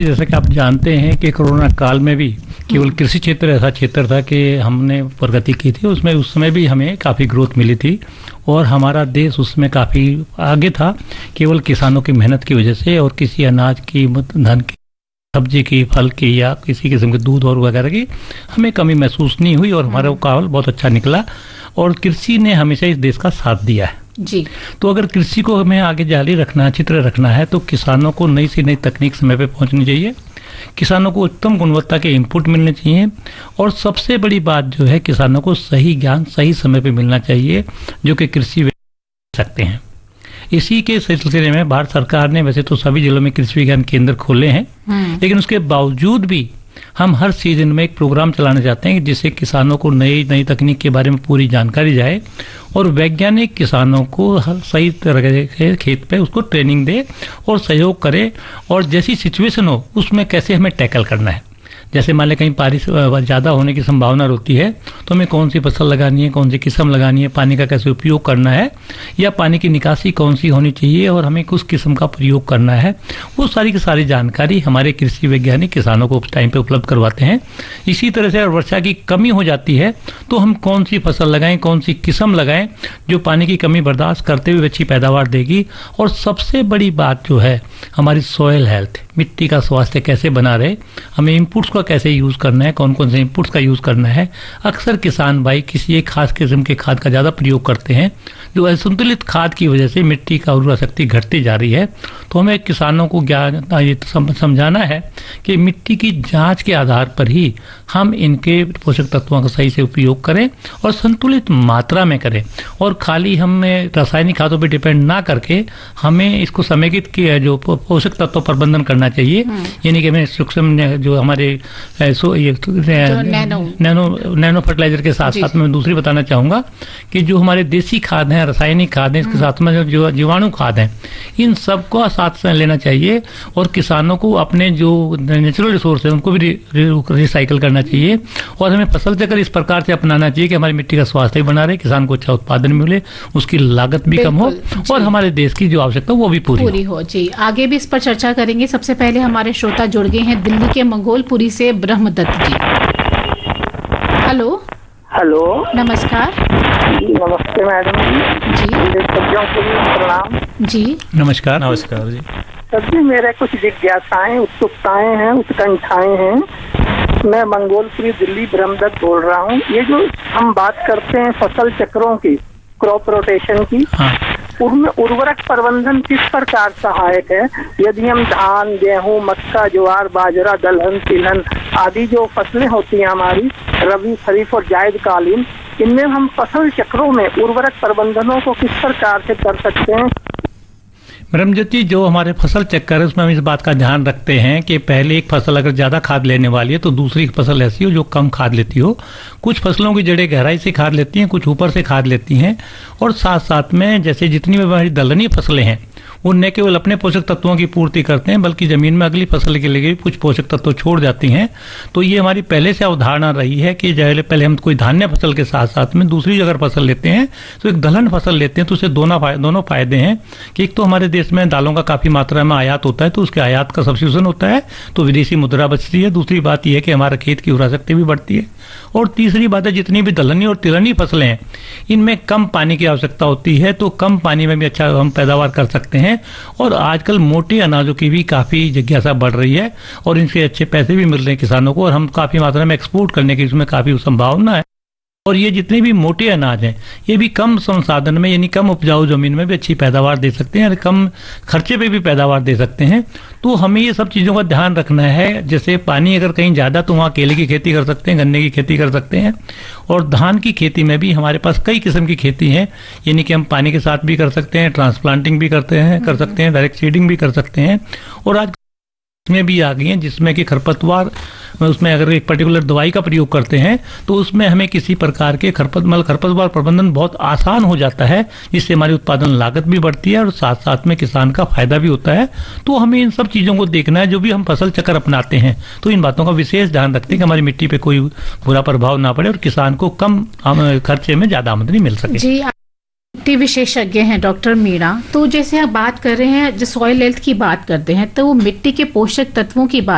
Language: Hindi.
जैसा कि आप जानते हैं कि कोरोना काल में भी केवल कृषि क्षेत्र ऐसा क्षेत्र था कि हमने प्रगति की थी। उसमें उस समय भी हमें काफ़ी ग्रोथ मिली थी और हमारा देश उसमें काफ़ी आगे था, केवल किसानों की मेहनत की वजह से और किसी अनाज की, धन की, सब्जी की, फल की या किसी किस्म के दूध और वगैरह की हमें कमी महसूस नहीं हुई और हमारा काल बहुत अच्छा निकला और कृषि ने हमेशा इस देश का साथ दिया है जी। तो अगर कृषि को हमें आगे जारी रखना है, चित्र रखना है, तो किसानों को नई से नई तकनीक समय पे पहुंचनी चाहिए, किसानों को उत्तम गुणवत्ता के इनपुट मिलने चाहिए और सबसे बड़ी बात जो है किसानों को सही ज्ञान सही समय पे मिलना चाहिए जो कि कृषि सकते हैं। इसी के सिलसिले में भारत सरकार ने वैसे तो सभी जिलों में कृषि विज्ञान केंद्र खोले हैं, लेकिन उसके बावजूद भी हम हर सीजन में एक प्रोग्राम चलाना चाहते हैं जिससे किसानों को नई नई तकनीक के बारे में पूरी जानकारी जाए और वैज्ञानिक किसानों को हर सही तरह से खेत पे उसको ट्रेनिंग दे और सहयोग करे और जैसी सिचुएशन हो उसमें कैसे हमें टैकल करना है। जैसे मान लें कहीं बारिश ज़्यादा होने की संभावना होती है तो हमें कौन सी फसल लगानी है, कौन सी किस्म लगानी है, पानी का कैसे उपयोग करना है या पानी की निकासी कौन सी होनी चाहिए और हमें किस किस्म का प्रयोग करना है, वो सारी की सारी जानकारी हमारे कृषि वैज्ञानिक किसानों को उस टाइम पे उपलब्ध करवाते हैं। इसी तरह से अगर वर्षा की कमी हो जाती है तो हम कौन सी फसल लगाएं, कौन सी किस्म लगाएं जो पानी की कमी बर्दाश्त करते हुए अच्छी पैदावार देगी। और सबसे बड़ी बात जो है हमारी सॉयल हेल्थ, मिट्टी का स्वास्थ्य कैसे बना रहे, हमें इनपुट्स का कैसे यूज करना है, कौन कौन से इनपुट्स का यूज करना है। अक्सर किसान भाई किसी एक खास किस्म के खाद का ज्यादा प्रयोग करते हैं जो असंतुलित खाद की वजह से मिट्टी का उर्वरा शक्ति घटती जा रही है। तो हमें किसानों को ज्ञान ये समझाना है कि मिट्टी की जांच के आधार पर ही हम इनके पोषक तत्वों का सही से उपयोग करें और संतुलित मात्रा में करें और खाली हम रासायनिक खादों पर डिपेंड ना करके हमें इसको समेकित किया जो पोषक तत्व प्रबंधन करना चाहिए। यानी कि हमें सूक्ष्म जो हमारे नैनो फर्टिलाइजर के साथ साथ मैं दूसरी बताना चाहूंगा कि जो हमारे देसी खाद हैं, रासायनिक खाद हैं, इसके साथ में जो जीवाणु खाद हैं, इन सबको साथ में लेना चाहिए और किसानों को अपने जो नेचुरल रिसोर्स है उनको भी रिसाइकल करना चाहिए और हमें फसल चक्र इस प्रकार से अपनाना चाहिए कि हमारी मिट्टी का स्वास्थ्य भी बना रहे, किसान को अच्छा उत्पादन मिले, उसकी लागत भी कम हो और हमारे देश की जो आवश्यकता वो भी पूरी हो। जी, आगे भी इस पर चर्चा करेंगे। सबसे पहले हमारे श्रोता जुड़ गए हैं दिल्ली के मंगोलपुरी से ब्रह्मदत्त जी। हेलो, नमस्कार जी। नमस्ते मैडम जी। सब्जियों के लिए प्रणाम जी। नमस्कार जी। सब्जी मेरे कुछ जिज्ञासाएं, उत्सुकताएं हैं, उत्कंठाएं हैं। मैं मंगोलपुरी दिल्ली ब्रह्मदत्त बोल रहा हूँ। ये जो हम बात करते हैं फसल चक्रों की, क्रॉप रोटेशन की, उनमें उर्वरक प्रबंधन किस प्रकार सहायक है? यदि हम धान, गेहूं, मक्का, ज्वार, बाजरा, दलहन, तिलहन आदि जो फसलें होती हैं हमारी रबी, खरीफ और जायद कालीन, इनमें हम फसल चक्रों में उर्वरक प्रबंधनों को किस प्रकार से कर सकते हैं? ब्रह्मदत्त जी, जो हमारे फसल चक्कर है उसमें हम इस बात का ध्यान रखते हैं कि पहले एक फसल अगर ज़्यादा खाद लेने वाली है तो दूसरी फसल ऐसी हो जो कम खाद लेती हो। कुछ फसलों की जड़ें गहराई से खाद लेती हैं, कुछ ऊपर से खाद लेती हैं और साथ साथ में जैसे जितनी भी हमारी दलहनी फसलें हैं वो न केवल अपने पोषक तत्वों की पूर्ति करते हैं बल्कि जमीन में अगली फसल के लिए भी कुछ पोषक तत्व छोड़ जाती हैं। तो ये हमारी पहले से अवधारणा रही है कि पहले हम कोई धान्य फसल के साथ साथ में दूसरी अगर फसल लेते हैं तो एक दलहन फसल लेते हैं तो उससे दोनों फायदे हैं कि एक तो हमारे देश में दालों का काफी मात्रा में आयात होता है तो उसके आयात का सब्स्टिट्यूशन होता है तो विदेशी मुद्रा बचती है। दूसरी बात यह है कि हमारा खेत की उर्वरा शक्ति भी बढ़ती है और तीसरी बात है जितनी भी दलहनी और तिलहनी फसलें हैं इनमें कम पानी की आवश्यकता होती है तो कम पानी में भी अच्छा हम पैदावार कर सकते हैं। और आजकल मोटे अनाजों की भी काफी जिज्ञासा बढ़ रही है और इनसे अच्छे पैसे भी मिल रहे हैं किसानों को और हम काफी मात्रा में एक्सपोर्ट करने की इसमें काफी संभावना है। और ये जितने भी मोटे अनाज हैं ये भी कम संसाधन में यानी कम उपजाऊ जमीन में भी अच्छी पैदावार दे सकते हैं और कम खर्चे पे भी पैदावार दे सकते हैं। तो हमें ये सब चीज़ों का ध्यान रखना है। जैसे पानी अगर कहीं ज़्यादा तो वहाँ केले की खेती कर सकते हैं, गन्ने की खेती कर सकते हैं और धान की खेती में भी हमारे पास कई किस्म की खेती है यानी कि हम पानी के साथ भी कर सकते हैं, ट्रांसप्लांटिंग भी कर सकते हैं, डायरेक्ट सीडिंग भी कर सकते हैं। और आज में भी आ गई हैं जिसमें कि खरपतवार उसमें अगर एक पर्टिकुलर दवाई का प्रयोग करते हैं तो उसमें हमें किसी प्रकार के खरपतवार प्रबंधन बहुत आसान हो जाता है जिससे हमारी उत्पादन लागत भी बढ़ती है और साथ साथ में किसान का फायदा भी होता है। तो हमें इन सब चीज़ों को देखना है। जो भी हम फसल चक्र अपनाते हैं तो इन बातों का विशेष ध्यान रखते हैं कि हमारी मिट्टी पे कोई बुरा प्रभाव ना पड़े और किसान को कम खर्चे में ज्यादा आमदनी मिल सके। जी, मिट्टी विशेषज्ञ हैं डॉक्टर मीणा। तो जैसे आप बात कर रहे हैं जो सॉइल हेल्थ की बात करते हैं तो मिट्टी के पोषक तत्वों की बात